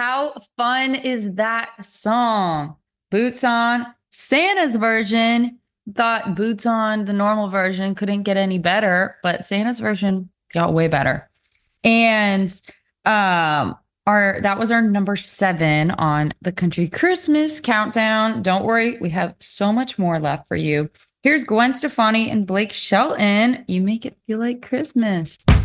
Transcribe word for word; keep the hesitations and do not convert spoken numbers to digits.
How fun is that song? Boots on Santa's version. Thought Boots on the normal version couldn't get any better, but Santa's version got way better. And um our that was our number seven on the country Christmas countdown. Don't worry, we have so much more left for you. Here's Gwen Stefani and Blake Shelton. You make it feel like Christmas.